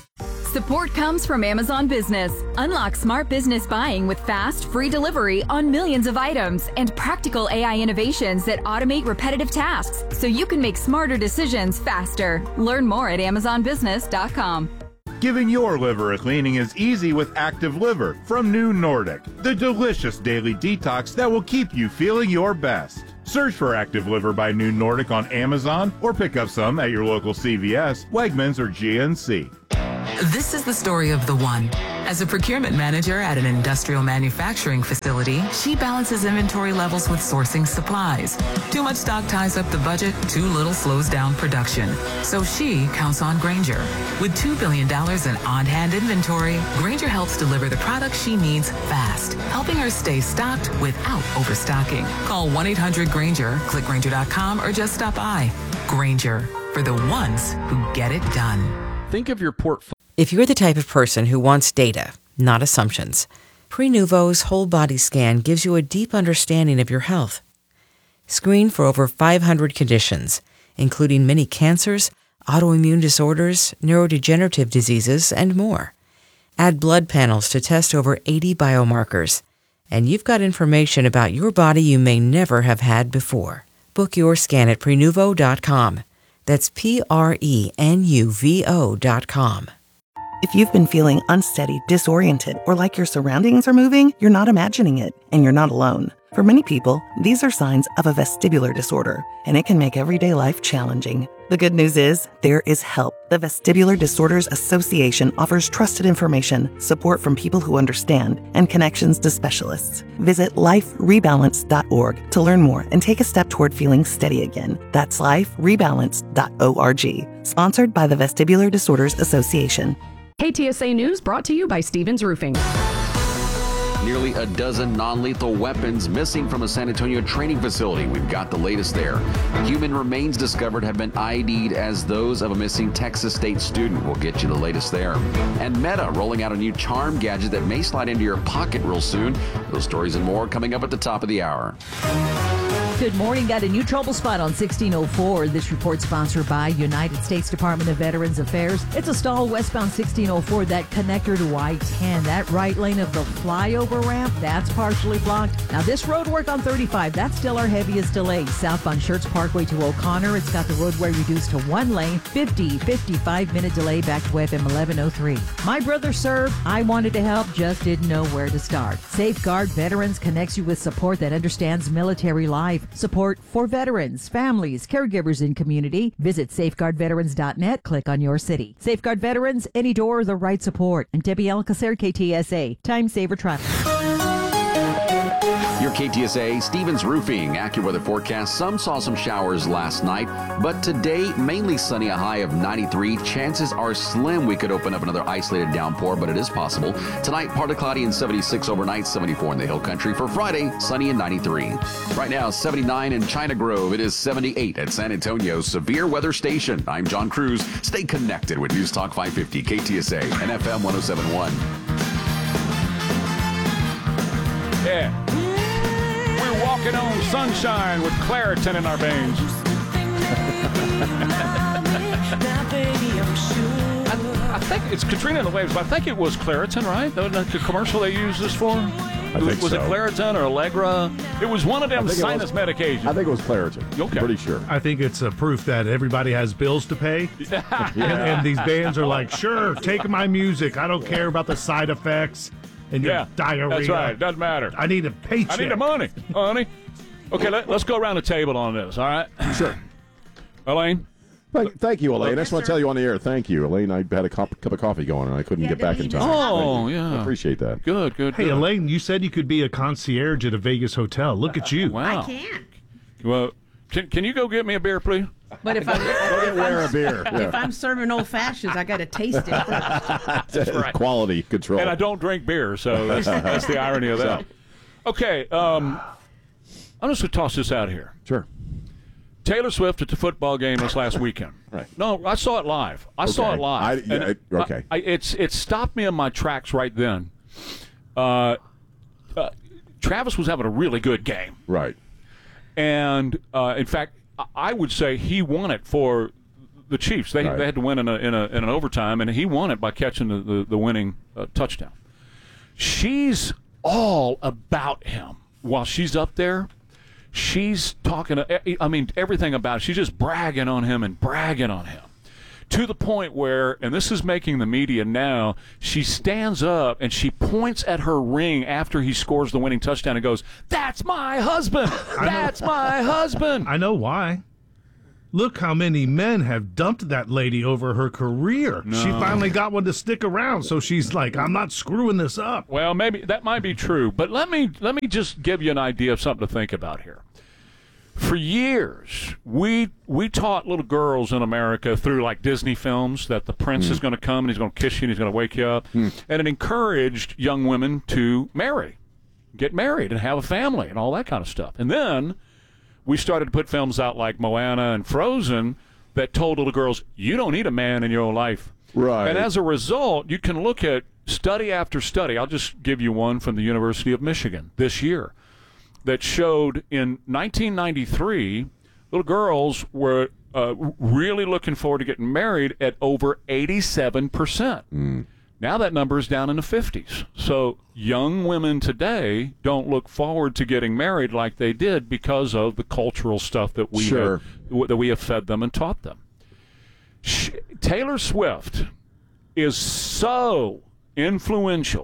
Support comes from Amazon Business. Unlock smart business buying with fast, free delivery on millions of items and practical A I innovations that automate repetitive tasks so you can make smarter decisions faster. Learn more at amazon business dot com. Giving your liver a cleaning is easy with Active Liver from New Nordic, the delicious daily detox that will keep you feeling your best. Search for Active Liver by New Nordic on Amazon or pick up some at your local C V S, Wegmans, or G N C. This is the story of the one. As a procurement manager at an industrial manufacturing facility, she balances inventory levels with sourcing supplies. Too much stock ties up the budget, too little slows down production. So she counts on Grainger. With two billion dollars in on-hand inventory, Grainger helps deliver the products she needs fast, helping her stay stocked without overstocking. Call one eight hundred Grainger, click Grainger dot com, or just stop by. Grainger, for the ones who get it done. Think of your portfolio. If you're the type of person who wants data, not assumptions, Prenuvo's whole body scan gives you a deep understanding of your health. Screen for over five hundred conditions, including many cancers, autoimmune disorders, neurodegenerative diseases, and more. Add blood panels to test over eighty biomarkers, and you've got information about your body you may never have had before. Book your scan at Prenuvo dot com. That's P R E N U V O dot com. If you've been feeling unsteady, disoriented, or like your surroundings are moving, you're not imagining it, and you're not alone. For many people, these are signs of a vestibular disorder, and it can make everyday life challenging. The good news is, there is help. The Vestibular Disorders Association offers trusted information, support from people who understand, and connections to specialists. Visit life rebalance dot org to learn more and take a step toward feeling steady again. That's life rebalance dot org. Sponsored by the Vestibular Disorders Association. K T S A News brought to you by Stevens Roofing. Nearly a dozen non-lethal weapons missing from a San Antonio training facility. We've got the latest there. Human remains discovered have been I D'd as those of a missing Texas State student. We'll get you the latest there. And Meta rolling out a new charm gadget that may slide into your pocket real soon. Those stories and more coming up at the top of the hour. Good morning. Got a new trouble spot on sixteen oh four. This report sponsored by United States Department of Veterans Affairs. It's a stall westbound sixteen oh four, that connector to I ten. That right lane of the flyover ramp, that's partially blocked. Now this road work on thirty-five, that's still our heaviest delay. Southbound Schertz Parkway to O'Connor, it's got the roadway reduced to one lane. fifty, fifty-five minute delay back to F M eleven oh three. My brother served. I wanted to help, just didn't know where to start. Safeguard Veterans connects you with support that understands military life. Support for veterans, families, caregivers, and community. Visit safeguard veterans dot net. Click on your city. Safeguard Veterans, any door, the right support. And Debbie Alcacer, K T S A. Time Saver Traffic. Your K T S A Stevens Roofing AccuWeather forecast. Some saw some showers last night, but today mainly sunny, a high of ninety-three. Chances are slim we could open up another isolated downpour, but it is possible. Tonight, partly cloudy and seventy-six overnight, seventy-four in the Hill Country. For Friday, sunny and ninety-three. Right now, seventy-nine in China Grove. It is seventy-eight at San Antonio's Severe Weather Station. I'm John Cruz. Stay connected with News Talk five fifty, K T S A, and F M one oh seven point one. Yeah. We're walking on sunshine with Claritin in our veins. I, I think it's Katrina in the Waves, but I think it was Claritin, right? The, the commercial they used this for? I was think was so. it Claritin or Allegra? It was one of them sinus medications. I think it was Claritin. Okay. I'm pretty sure. I think it's a proof that everybody has bills to pay. Yeah. and, and these bands are like, sure, take my music. I don't care about the side effects and your Yeah, diarrhea. that's right. Doesn't matter. I need a paycheck. I need the money, honey. Okay, let, let's go around the table on this, all right? Sure. Elaine? Thank, thank you, Elaine. I just want to tell you on the air, thank you, Elaine. I had a cup, cup of coffee going, and I couldn't get back in time. Oh, Thank you. yeah. I appreciate that. Good, good, Hey, good. Elaine, you said you could be a concierge at a Vegas hotel. Look at you. Wow. I can't. Well, can, can you go get me a beer, please? But if I'm, Go get Ware a beer. if Yeah. I'm serving old fashions, I got to taste it first. That's right. Quality control. And I don't drink beer, so that's, that's the irony of that. Okay, um, I'm just going to toss this out here. Sure. Taylor Swift at the football game this last weekend. Right. No, I saw it live. I saw Okay. it live. I- yeah, And I- okay. I, I, it's it stopped me in my tracks right then. Uh, uh, Travis was having a really good game. Right. And, uh, in fact, I- I would say he won it for the Chiefs. They Right. they had to win in a in a in an overtime, and he won it by catching the the, the winning uh, touchdown. She's all about him while she's up there. She's talking. I mean, everything about it. She's just bragging on him and bragging on him. To the point where, and this is making the media now, she stands up and she points at her ring after he scores the winning touchdown and goes, "That's my husband! That's my husband!" I know why. Look how many men have dumped that lady over her career. No. She finally got one to stick around, so she's like, I'm not screwing this up. Well, maybe that might be true, but let me let me just give you an idea of something to think about here. For years, we we taught little girls in America through like Disney films that the prince Mm. is going to come and he's going to kiss you and he's going to wake you up, Mm. and it encouraged young women to marry, get married, and have a family and all that kind of stuff. And then we started to put films out like Moana and Frozen that told little girls, you don't need a man in your life. Right. And as a result, you can look at study after study. I'll just give you one from the University of Michigan this year that showed in nineteen ninety-three, little girls were uh, really looking forward to getting married at over eighty-seven percent. Mm. Now that number is down in the fifties. So young women today don't look forward to getting married like they did because of the cultural stuff that we Sure. have, that we have fed them and taught them. She, Taylor Swift is so influential.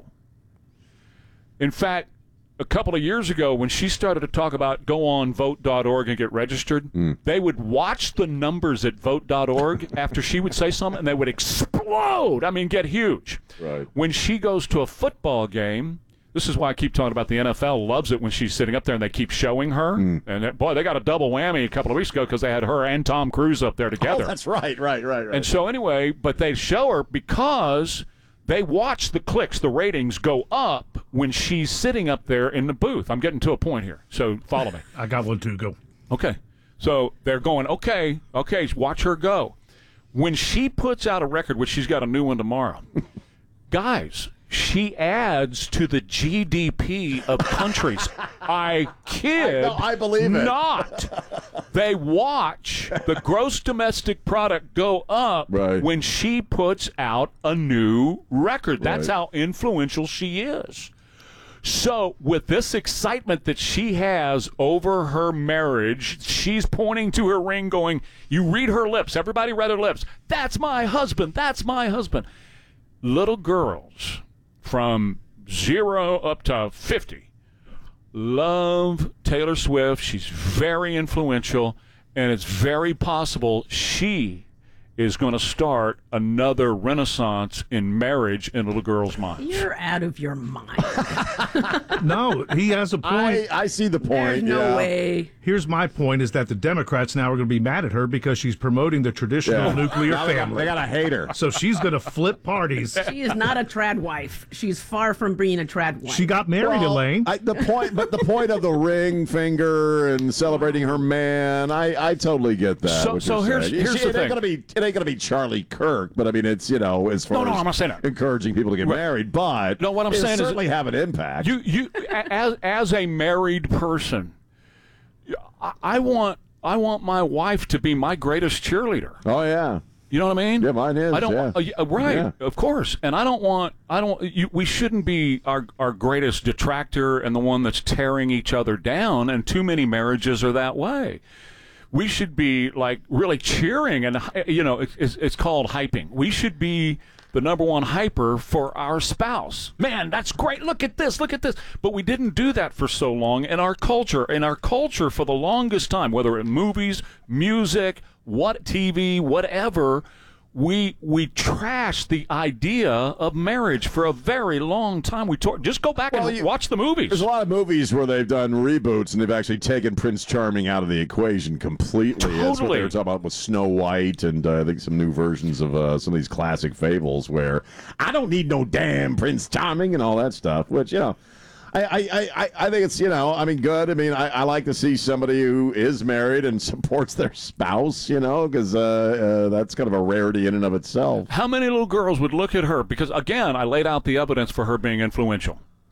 In fact, a couple of years ago, when she started to talk about go on vote dot org and get registered, Mm. they would watch the numbers at vote dot org after she would say something, and they would explode. I mean, get huge. Right. When she goes to a football game, this is why I keep talking about the N F L loves it when she's sitting up there and they keep showing her. Mm. And that, boy, they got a double whammy a couple of weeks ago because they had her and Tom Cruise up there together. Oh, that's right, right, right, right. And so anyway, but they show her because they watch the clicks, the ratings go up when she's sitting up there in the booth. I'm getting to a point here, so follow me. I got one too. Go. Okay. So they're going, okay, okay, watch her go. When she puts out a record, which she's got a new one tomorrow, guys, she adds to the G D P of countries. I kid I know, I believe it. not. They watch the gross domestic product go up Right. when she puts out a new record. That's Right. how influential she is. So, with this excitement that she has over her marriage, she's pointing to her ring going, you read her lips, everybody read her lips, that's my husband, that's my husband. Little girls from zero up to fifty love Taylor Swift. She's very influential, and it's very possible she is going to start another renaissance in marriage in little girls' minds. You're out of your mind. No, he has a point. I, I see the point. There's no yeah. way. Here's my point: is that the Democrats now are going to be mad at her because she's promoting the traditional Yeah. nuclear Now they got- family. they gotta hate her. So she's going to flip parties. She is not a trad wife. She's far from being a trad wife. She got married, Well, Elaine. I, the point, but the point of the ring finger and celebrating her man, I, I totally get that. So- what so you're here's- saying. here's She- the it thing. Ain't gonna be, it ain't gonna be Charlie Kirk, but I mean, it's you know, as far No, no, as I'm not saying that. encouraging people to get Right. married, but No, what I'm it'll saying is certainly have an impact. You, you, as as a married person, I, I want I want my wife to be my greatest cheerleader. oh yeah, You know what I mean? Yeah, mine is, I don't. yeah. Uh, yeah, right, Yeah. of course. And I don't want. I don't. You, we shouldn't be our our greatest detractor and the one that's tearing each other down. And too many marriages are that way. We should be like really cheering, and you know, it's, it's, it's called hyping. We should be the number one hyper for our spouse. Man, that's great. Look at this. Look at this. But we didn't do that for so long in our culture. In our culture, for the longest time, whether in movies, music, what T V, whatever, we we trashed the idea of marriage for a very long time. We talk, just go back Well, and you- watch the movies. There's a lot of movies where they've done reboots and they've actually taken Prince Charming out of the equation completely. That's what Totally. they were talking about with Snow White and uh, I think some new versions of uh, some of these classic fables where I don't need no damn Prince Charming and all that stuff, which, you know, I, I, I, I think it's, you know, I mean, good. I mean, I, I like to see somebody who is married and supports their spouse, you know, because uh, uh, that's kind of a rarity in and of itself. How many little girls would look at her? Because, again, I laid out the evidence for her being influential.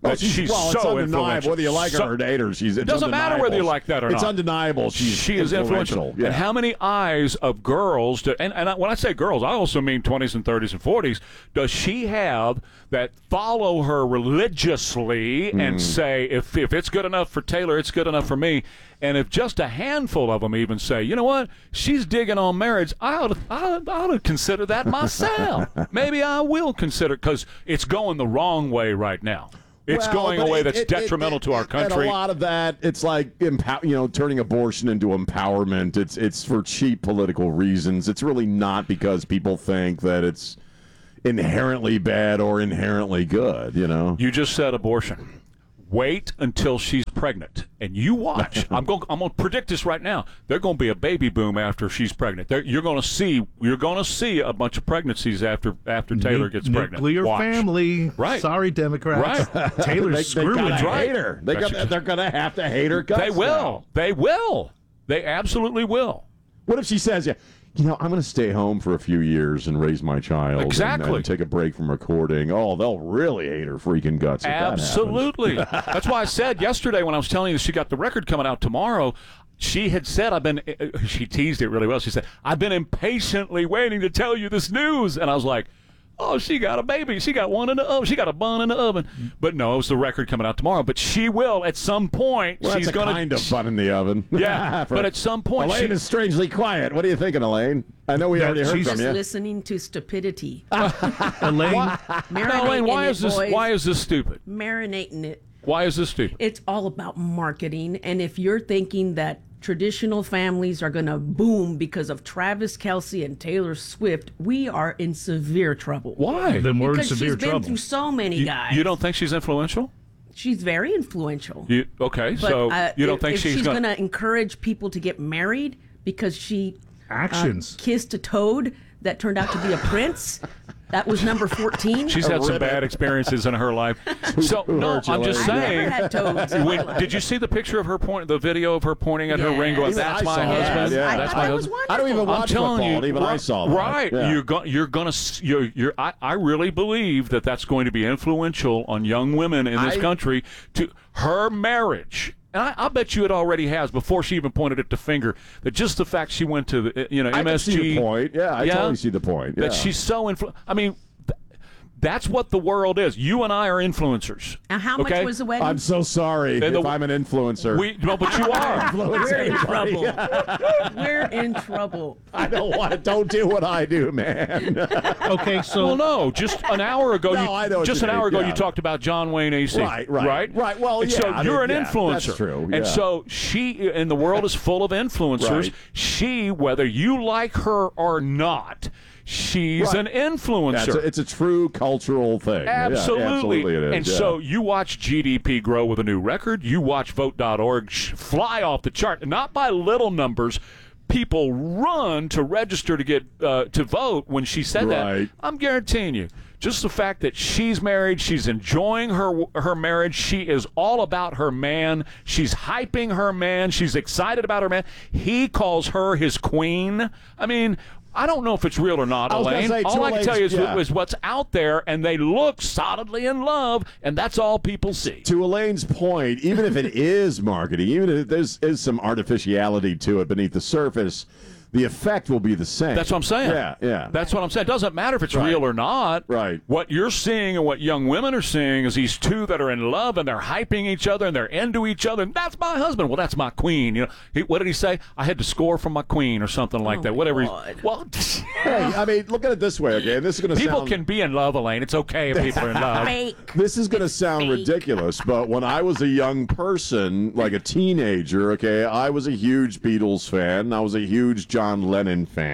Oh, that she's, she's well, it's so undeniable. influential. Whether you like So- her or hate her, she's. It It's doesn't matter whether you like that or it's not. It's undeniable. She's she is influential. Yeah. And how many eyes of girls, do, and, and I, when I say girls, I also mean twenties and thirties and forties, does she have that follow her religiously Mm. and say, if, if it's good enough for Taylor, it's good enough for me? And if just a handful of them even say, you know what, she's digging on marriage, I ought to, I ought, I ought to consider that myself. Maybe I will consider, because it's going the wrong way right now. It's Well, going but a way it- that's it- detrimental it- to our it- country. And a lot of that, it's like empower, you know, turning abortion into empowerment. It's it's for cheap political reasons. It's really not because people think that it's inherently bad or inherently good. You know, You just said abortion. Wait until she's pregnant, and you watch. I'm going. I'm going to predict this right now. There's going to be a baby boom after she's pregnant. There, you're going to see. You're going to see a bunch of pregnancies after after Taylor gets pregnant. Nuclear Watch. family. Right. Sorry, Democrats. Right. Taylor's they, they screwing gotta you. hate her. They That's got, they're going to have to hate her guts They will. now. They will. They absolutely will. What if she says, yeah, you know, I'm going to stay home for a few years and raise my child. and- Exactly. And, take a break from recording. Oh, they'll really hate her freaking guts. if that happens. Absolutely. That's why I said yesterday when I was telling you she got the record coming out tomorrow, she had said, I've been, she teased it really well. She said, I've been impatiently waiting to tell you this news. And I was like, oh, she got a baby. She got one in the oven. She got a bun in the oven. But no, it was the record coming out tomorrow. But she will at some point. Well, she's that's a going kind of bun in the oven. Yeah, For- but at some point Elaine she- is strangely quiet. What are you thinking, Elaine? I know we That already heard she's- from Just you. listening to stupidity. Elaine, No, Elaine, why Marinating is it, this? boys. Why is this stupid? Marinating it. Why is this stupid? It's all about marketing. And if you're thinking that traditional families are going to boom because of Travis Kelce and Taylor Swift, we are in severe trouble. Why? Then we're in Because severe she's been trouble. through so many You, guys. you don't think she's influential? She's very influential. You, okay, But, so uh, you don't if, think if she's, she's going going to encourage people to get married because she uh, Actions. kissed a toad that turned out to be a prince? That was number fourteen. She's had some bad experiences in her life. So no, hurt you, I'm just Elaine? I've saying. never had toads in my When, life. did you see the picture of her point, the video of her pointing at her Yes. ring, going, Even "That's I my saw that, husband. yeah. That's I my thought it was husband." I don't even wonderful. I'm watch telling football. you, Even I right, saw that. Right, Yeah. you're going, you're going to, you're, you're. I, I really believe that that's going to be influential on young women in this I- country. To her marriage. And I, I bet you it already has before she even pointed at the finger. That just the fact she went to the, you know, I M S G. can see the point. Yeah, I totally see the point. That yeah. she's so influ. I mean, th- that's what the world is. You and I are influencers. Now, how much okay? was the wedding? I'm so sorry And if the- I'm an influencer. We no, but you are. Influence We're in anybody. trouble. We're in trouble. I don't want to. Don't do what I do, man. Okay, so Well, no, just an hour ago. No, you, I know what just you an hour mean, ago, yeah. you talked about John Wayne A C. Right, right, right, right. Well, and yeah, so I you're mean, an yeah, influencer. that's true, And yeah. so she, and the world is full of influencers. Right. She, whether you like her or not, she's Right. an influencer. Yeah, it's, a, it's a true cultural thing. Yeah, Absolutely. absolutely it is. And yeah. so you watch G D P grow with a new record. You watch vote dot org sh- fly off the chart, not by little numbers. People run to register to get uh, to vote when she said Right. that. I'm guaranteeing you. Just the fact that she's married, she's enjoying her her marriage, she is all about her man, she's hyping her man, she's excited about her man. He calls her his queen. I mean, I don't know if it's real or not, I was gonna Elaine. say, all to I can Elaine's- tell you is, yeah. is what's out there, and they look solidly in love, and that's all people see. To Elaine's point, even if it is marketing, even if there's is some artificiality to it beneath the surface, the effect will be the same. That's what I'm saying. Yeah, yeah. That's what I'm saying. It doesn't matter if it's Right. real or not. Right. What you're seeing and what young women are seeing is these two that are in love and they're hyping each other and they're into each other. And that's my husband. Well, that's my queen. You know, he, what did he say? I had to score from my queen or something like Oh that. my Whatever. he- God. Well, Hey, I mean, look at it this way, okay? And this is going to people sound can be in love, Elaine. It's okay if people are in love. Fake. This is going to sound ridiculous, but when I was a young person, like a teenager, okay, I was a huge Beatles fan. I was a huge John Lennon fan.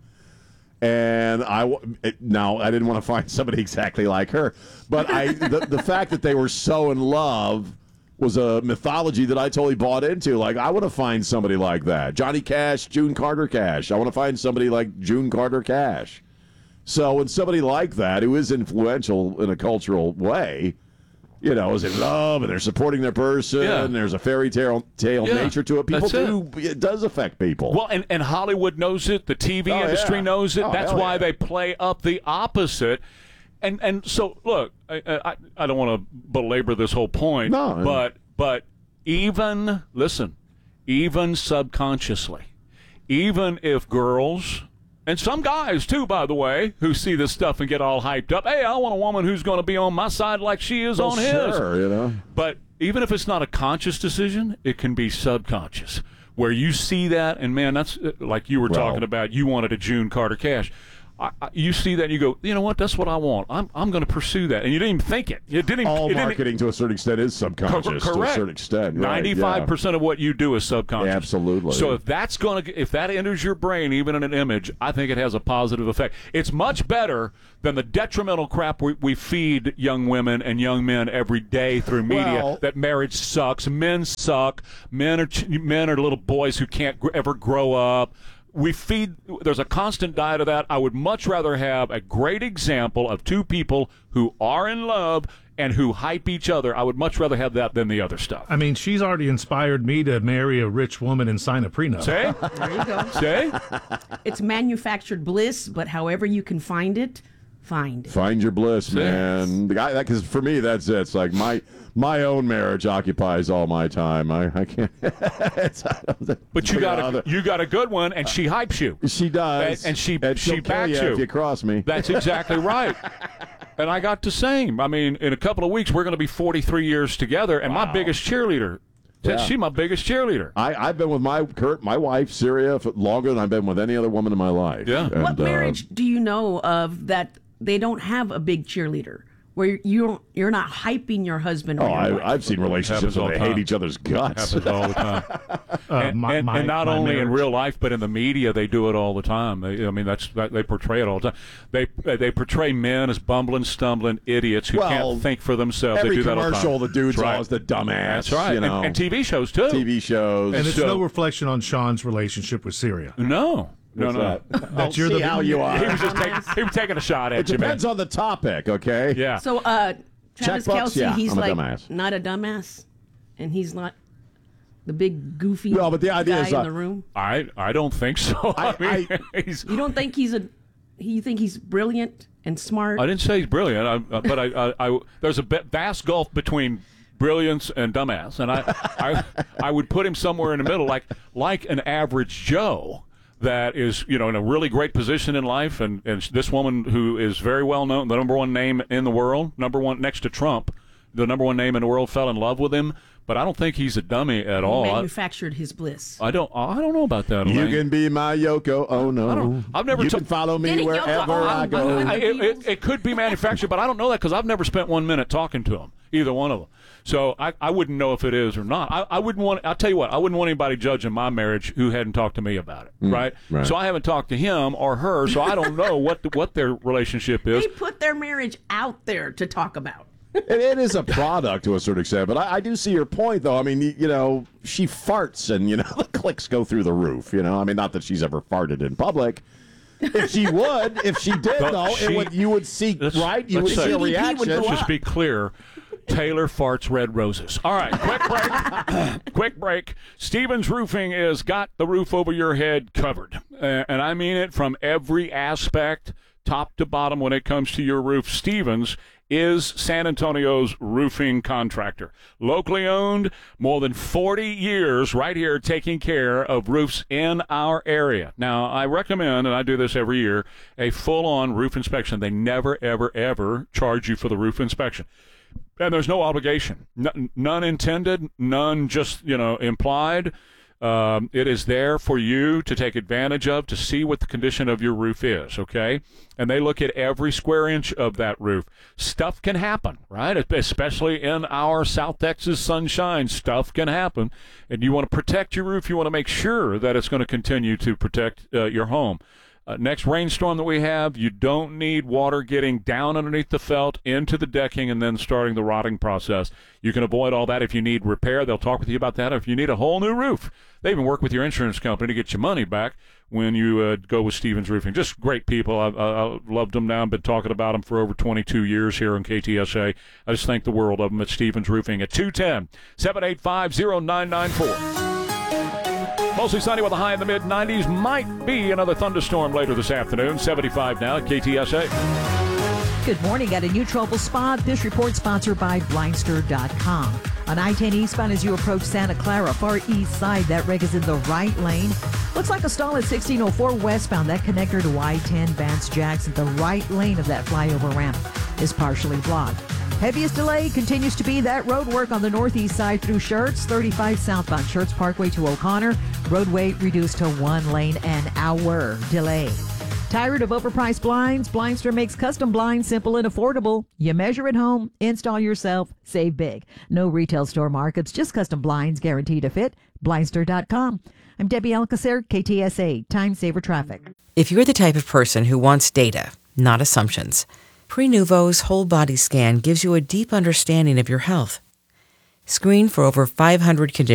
And I w- it- now I didn't want to find somebody exactly like her, but I the, the fact that they were so in love was a mythology that I totally bought into. Like, I want to find somebody like that. Johnny Cash, June Carter Cash. I want to find somebody like June Carter Cash. So when somebody like that, who is influential in a cultural way, you know, is in love and they're supporting their person, Yeah. and there's a fairy tale, tale Yeah, nature to it, people that's it. do, it does affect people. Well, and, and Hollywood knows it. The T V Oh, industry yeah. knows it. Oh, That's hell why yeah. they play up the opposite. and and so look, I I, I don't want to belabor this whole point, No. but but even listen, even subconsciously, even if girls. And some guys, too, by the way, who see this stuff and get all hyped up. Hey, I want a woman who's going to be on my side like she is Well, on his. sure, you know. But even if it's not a conscious decision, it can be subconscious, where you see that, and, man, that's uh, like you were Well- talking about. You wanted a June Carter Cash. I, I, you see that and you go, you know what? That's what I want. I'm I'm going to pursue that. And you didn't even think it. You didn't. All it didn't, marketing to a certain extent is subconscious Cor- to a correct. certain extent. Right, Ninety-five yeah. percent of what you do is subconscious. Absolutely. So if that's going to, if that enters your brain, even in an image, I think it has a positive effect. It's much better than the detrimental crap we, we feed young women and young men every day through media. Well- that marriage sucks, men suck, men are ch- men are little boys who can't gr- ever grow up. We feed, there's a constant diet of that. I would much rather have a great example of two people who are in love and who hype each other. I would much rather have that than the other stuff. I mean, she's already inspired me to marry a rich woman and sign a prenup. See? There you go. See? It's manufactured bliss, but however you can find it, find it. Find your bliss, man. The guy, because for me, that's it. It's like my my own marriage occupies all my time. I, I can't. it's, But you got a you got a good one, and she hypes you. She does, and, and she and she she'll kill backs you you. if you cross me. That's exactly right. And I got the same. I mean, in a couple of weeks, we're going to be forty-three years together, and my biggest cheerleader. Yeah. She's my biggest cheerleader. I, I've been with my Kurt, my wife, Syria, for longer than I've been with any other woman in my life. Yeah. And, What uh, marriage do you know of that they don't have a big cheerleader? Where you don't, you're not hyping your husband or Oh, your wife. I, I've seen relationships Happens all where they the hate time. each other's guts. Happens all the time. Uh, and, my- and, my- and not my only in marriage. real life, but in the media, they do it all the time. They, I mean, that's that, they portray it all the time. They they portray men as bumbling, stumbling idiots who Well, can't think for themselves. Every they do that all the commercial, time. the dude's That's right. always the dumbass. That's right. You know, and, and T V shows too. T V shows. And it's So- no reflection on Sean's relationship with Syria. No. No, What's no. that? That I'll you're see the- how you are. He was just taking, he was taking a shot at It you, man. depends on the topic, okay? Yeah. So, uh, Travis Checkbooks? Kelsey, Yeah, he's I'm a like dumbass. not a dumbass, and he's not the big goofy No, but the idea guy is, in uh, the room. I I don't think so. I, I- mean, he's, You don't think he's a? You think he's brilliant and smart? I didn't say he's brilliant, I, uh, but I, I, I there's a b- vast gulf between brilliance and dumbass, and I, I I would put him somewhere in the middle, like like an average Joe that is, you know, in a really great position in life, and, and this woman who is very well known, the number one name in the world, number one next to Trump, the number one name in the world, fell in love with him. But I don't think he's a dummy at all. I, Manufactured his bliss. I don't. I don't know about that. You Elaine. can be my Yoko. Oh no! I don't- I've never You t- can follow me Didn't Yoko wherever Ono I do go. it? I, it, it, it could be manufactured, but I don't know that because I've never spent one minute talking to him, either one of them. So I, I wouldn't know if it is or not. I, I wouldn't want. I'll tell you what. I wouldn't want anybody judging my marriage who hadn't talked to me about it, right? right. So I haven't talked to him or her, so I don't know what the, what their relationship is. They put their marriage out there to talk about. it, it is a product to a certain extent, but I, I do see your point, though. I mean, you, you know, she farts, and you know the clicks go through the roof. You know, I mean, not that she's ever farted in public. If she would, if she did, But though, she- it would, you would see, Let's- right? You would let's see say- a G D P would reaction. go Let's up. just be clear. Taylor farts red roses. All right, quick break. quick break. Stevens Roofing has got the roof over your head covered. Uh, and I mean it from every aspect, top to bottom, when it comes to your roof. Stevens is San Antonio's roofing contractor. Locally owned, more than forty years right here taking care of roofs in our area. Now, I recommend, and I do this every year, a full-on roof inspection. They never, ever, ever charge you for the roof inspection. And there's no obligation. N- none intended, none just, you know, implied. Um, it is there for you to take advantage of, to see what the condition of your roof is, okay? And they look at every square inch of that roof. Stuff can happen, right? Especially in our South Texas sunshine, stuff can happen. And you want to protect your roof. You want to make sure that it's going to continue to protect uh, your home. Uh, next rainstorm that we have, you don't need water getting down underneath the felt into the decking and then starting the rotting process. You can avoid all that. If you need repair, they'll talk with you about that. If you need a whole new roof, they even work with your insurance company to get your money back when you uh, go with Stevens Roofing. Just great people. I, I, I loved them now. I've been talking about them for over twenty-two years here on K T S A. I just think the world of them at Stevens Roofing at two one zero, seven eight five, zero nine nine four. Mostly sunny with a high in the mid nineties. Might be another thunderstorm later this afternoon. seventy-five now at K T S A. Good morning. Got a new trouble spot. This report sponsored by Blindster dot com. On I ten eastbound as you approach Santa Clara, far east side, that wreck is in the right lane. Looks like a stall at sixteen oh four westbound. That connector to I ten Vance Jackson, the right lane of that flyover ramp is partially blocked. Heaviest delay continues to be that road work on the northeast side through Schertz, thirty-five southbound Schertz Parkway to O'Connor. Roadway reduced to one lane, an hour delay. Tired of overpriced blinds? Blindster makes custom blinds simple and affordable. You measure at home, install yourself, save big. No retail store markups, just custom blinds guaranteed to fit. Blindster dot com. I'm Debbie Alcacer, K T S A, Time Saver Traffic. If you're the type of person who wants data, not assumptions, Prenuvo's whole body scan gives you a deep understanding of your health. Screen for over five hundred conditions